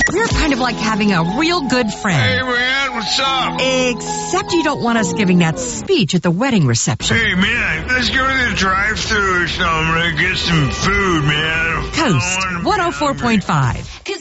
We're kind of like having a real good friend. Hey, man, what's up? Except you don't want us giving that speech at the wedding reception. Hey, man, let's go to the drive-thru or something and get some food, man. Coast 104.5.